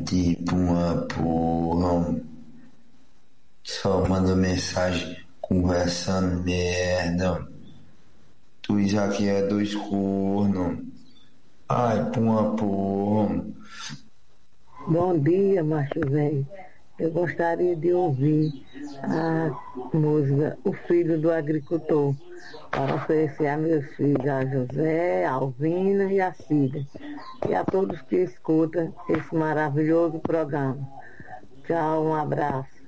Tipo uma porra. Só manda mensagem, conversa merda. Tu já que é dois cornos. Ai, uma porra. Bom dia, macho velho. Eu gostaria de ouvir a música O Filho do Agricultor, para oferecer a meus filhos, a José, a Alvina e a Cida, e a todos que escutam esse maravilhoso programa. Tchau, um abraço.